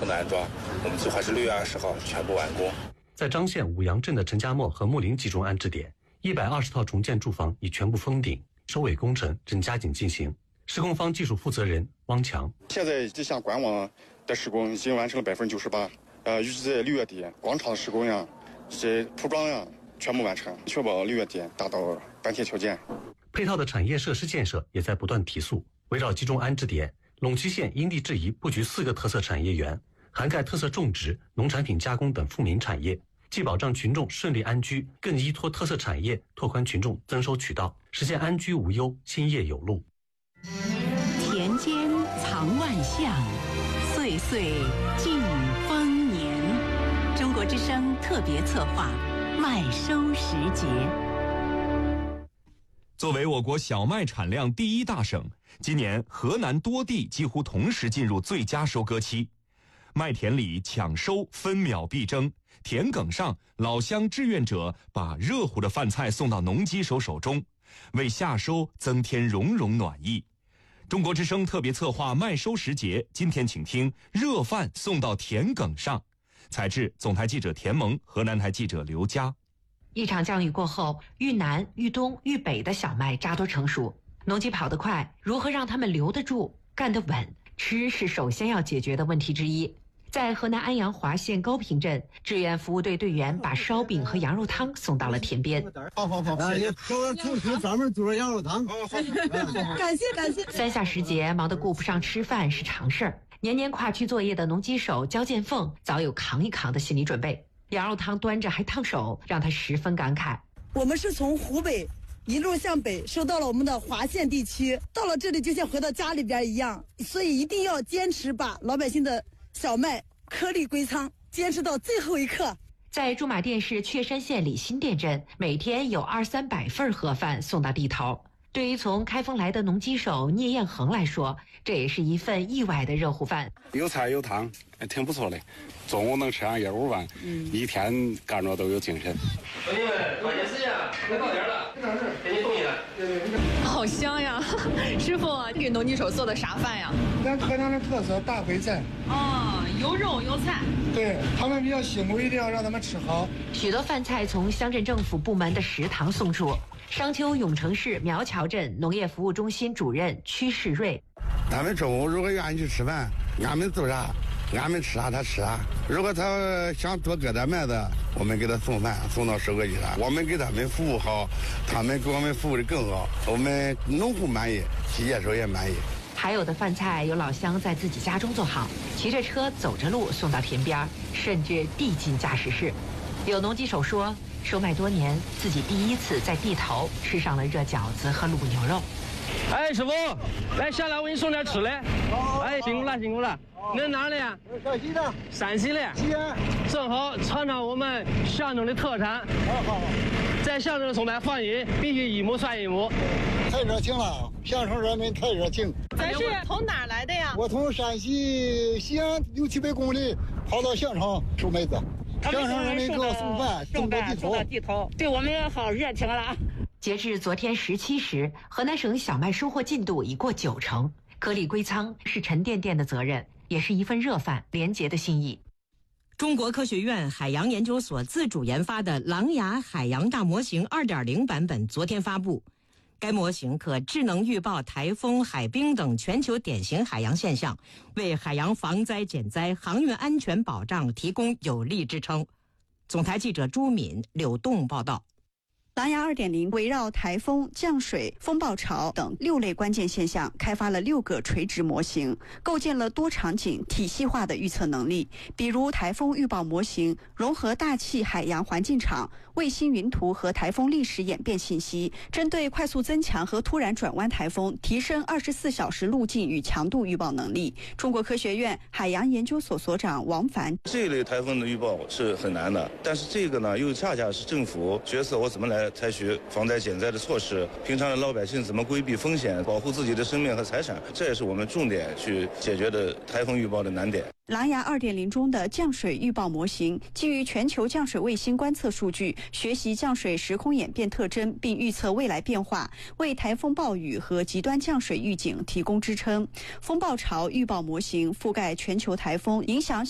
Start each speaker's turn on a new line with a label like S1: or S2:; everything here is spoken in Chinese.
S1: 成的安装，我们计划是6月20号全部完工。
S2: 在张县五杨镇的陈家磨和木林集中安置点，120套重建住房已全部封顶，收尾工程正加紧进行。施工方技术负责人汪强：
S3: 现在这项管网的施工已经完成了98%，预计在6月底广场的施工呀、这铺装呀全部完成，确保6月底达到班铁桥建。
S2: 配套的产业设施建设也在不断提速。围绕集中安置点，陇西县因地制宜布局4个特色产业园，涵盖特色种植、农产品加工等富民产业，既保障群众顺利安居，更依托特色产业拓宽群众增收渠道，实现安居无忧、兴业有路。
S4: 田间藏万象，岁岁尽丰年。中国之声特别策划麦收时节。
S5: 作为我国小麦产量第1大省，今年河南多地几乎同时进入最佳收割期。麦田里抢收分秒必争，田埂上老乡志愿者把热乎的饭菜送到农机手手中，为夏收增添融融暖意。中国之声特别策划麦收时节，今天请听热饭送到田埂上。采制总台记者田萌，河南台记者刘佳。
S6: 一场降雨过后，豫南、豫东、豫北的小麦扎堆成熟，农机跑得快，如何让他们留得住、干得稳？吃是首先要解决的问题之一。在河南安阳华县高平镇，志愿服务队队员把烧饼和羊肉汤送到了田边。
S7: 好，专门做羊肉汤。感谢。
S6: 3下时节，忙得顾不上吃饭是常事儿。年年跨区作业的农机手焦建凤早有扛一扛的心理准备。羊肉汤端着还烫手，让他十分感慨。
S8: 我们是从湖北一路向北收到了我们的华县地区，到了这里就像回到家里边一样，所以一定要坚持把老百姓的小麦颗粒归仓，坚持到最后一刻。
S6: 在驻马店市确山县李新店镇，每天有200-300份盒饭送到地头。对于从开封来的农机手聂彦恒来说，这也是一份意外的热乎饭。
S9: 有菜有汤，挺不错的。中午能吃上1-5碗，一天干着都有精神。
S10: 兄弟们，抓紧时间，快到点了，给你动一下。
S11: 好香呀！师傅，给农机手做的啥饭呀？
S12: 咱河南的特色大烩菜。
S11: 哦，有肉有菜。
S12: 对，他们比较辛苦，一定要让他们吃好。
S6: 许多饭菜从乡镇政府部门的食堂送出。商丘永城市苗桥镇农业服务中心主任屈世瑞：
S13: 他们中午如果愿意去吃饭，俺们做啥，俺们吃啥他吃啥。如果他想多割点麦子，我们给他送饭，送到收割机上，我们给他们服务好，他们给我们服务的更好，我们农户满意，企业手也满意。
S6: 还有的饭菜有老乡在自己家中做好，骑着车走着路送到田边，甚至递进驾驶室。有农机手说，收麦多年，自己第一次在地头吃上了热饺子和卤牛肉。
S10: 哎，师傅，来下来我给你送点吃的。哎，辛苦了。你哪的呀？
S12: 陕西的。
S10: 陕西的。
S12: 西安。
S10: 正好尝尝我们象征的特产。好。在象征送来欢迎，必须一亩算一亩。
S12: 太热情了，象征人民太热情。
S11: 咱是从哪儿来的呀？
S12: 我从陕西西安600-700公里跑到象城收麦子。象征人民给我送饭，送到地头，
S11: 对我们好热情了。
S6: 截至昨天17时，河南省小麦收获进度已过90%，颗粒归仓是沉甸甸的责任，也是一份热饭廉洁的心意。
S4: 中国科学院海洋研究所自主研发的狼牙海洋大模型 2.0 版本昨天发布。该模型可智能预报台风、海冰等全球典型海洋现象，为海洋防灾减灾、航运安全保障提供有力支撑。总台记者朱敏、柳栋报道。
S14: 狼牙 2.0 围绕台风、降水、风暴潮等6类关键现象，开发了6个垂直模型，构建了多场景体系化的预测能力。比如台风预报模型融合大气海洋环境场、卫星云图和台风历史演变信息，针对快速增强和突然转弯台风，提升24小时路径与强度预报能力。中国科学院海洋研究所所长王凡：
S1: 这类台风的预报是很难的，但是这个呢，又恰恰是政府决策我怎么来采取防灾减灾的措施，平常的老百姓怎么规避风险，保护自己的生命和财产，这也是我们重点去解决的台风预报的难点。
S14: 狼牙 2.0 中的降水预报模型基于全球降水卫星观测数据，学习降水时空演变特征，并预测未来变化，为台风暴雨和极端降水预警提供支撑。风暴潮预报模型覆盖全球台风影响